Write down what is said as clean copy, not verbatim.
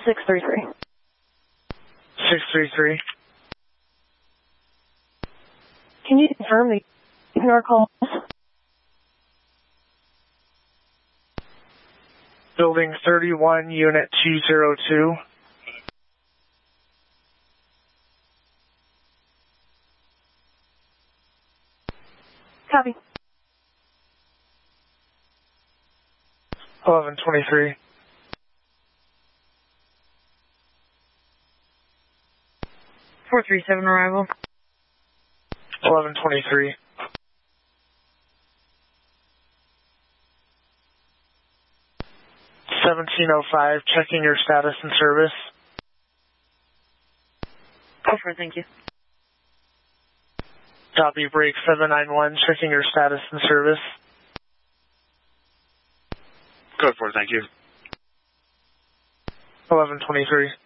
633. 633. Can you confirm the our call? Building 31, Unit 202. Copy. 1123. 437 arrival. 1123. 1705, checking your status and service. Go for it, thank you. Copy, break 791, checking your status and service. Go for it, thank you. 1123.